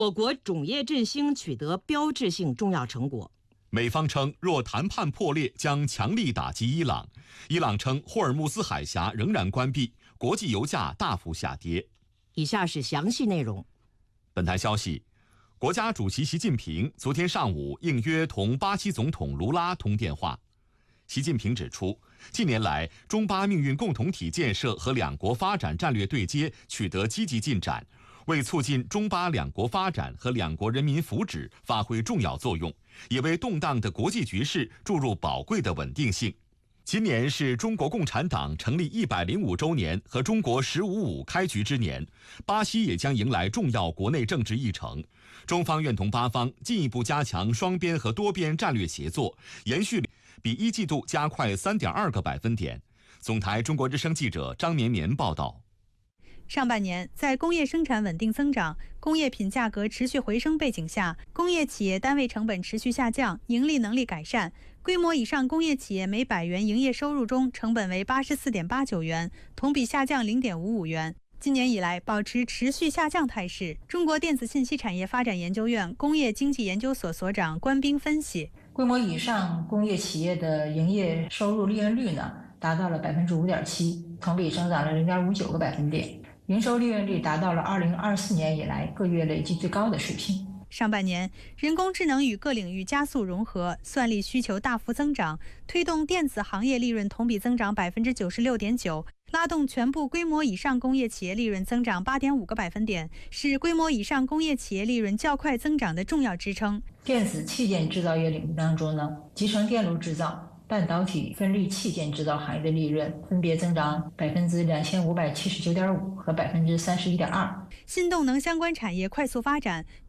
我国种业振兴取得标志性重要成果。 美方称，若谈判破裂，将强力打击伊朗。伊朗称，霍尔木兹海峡仍然关闭，国际油价大幅下跌。 以下是详细内容。 本台消息，国家主席习近平昨天上午应约同巴西总统卢拉通电话。习近平指出，近年来中巴命运共同体建设和两国发展战略对接取得积极进展，为促进中巴两国发展和两国人民福祉发挥重要作用，也为动荡的国际局势注入宝贵的稳定性。今年是中国共产党成立105周年和中国“15+5”开局之年，巴西也将迎来重要国内政治议程。中方愿同巴方进一步加强双边和多边战略协作，延续比一季度加快3.2个百分点。总台中国之声记者张绵绵报道。 上半年，在工业生产稳定增长、工业品价格持续回升背景下，工业企业单位成本持续下降，盈利能力改善。规模以上工业企业每100元营业收入中，成本为84.89元，同比下降0.55元。今年以来保持持续下降态势。中国电子信息产业发展研究院工业经济研究所所长关斌分析， 规模以上工业企业的营业收入利润率呢，达到了5.7%，同比增长了0.59个百分点。营收利润率达到了2024年以来各月累计最高的水平。 上半年，人工智能与各领域加速融合，算力需求大幅增长，推动电子行业利润同比增长96.9%，拉动全部规模以上工业企业利润增长8.5个百分点，是规模以上工业企业利润较快增长的重要支撑。 电子器件制造业领域当中呢，集成电路制造、半导体分立器件制造行业的利润分别增长2579.5%和31.2%。 新动能相关产业快速发展，